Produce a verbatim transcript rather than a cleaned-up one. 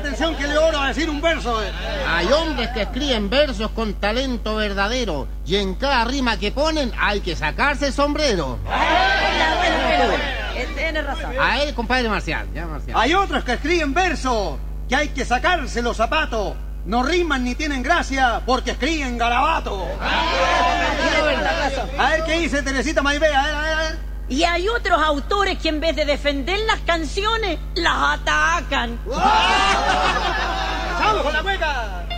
atención que le oro a decir un verso. Eh. Hay hombres que escriben versos con talento verdadero y en cada rima que ponen hay que sacarse el sombrero. Bueno, bueno, bueno, bueno. Eh, Tiene razón. A él, compadre Marcial, ya Marcial. Hay otros que escriben versos que hay que sacarse los zapatos. No riman ni tienen gracia porque escriben garabato. Tiene razón. A ver qué dice Teresita Maibé, a ver, a ver, a ver. Y hay otros autores que en vez de defender las canciones, las atacan. ¡Vamos con la cueca!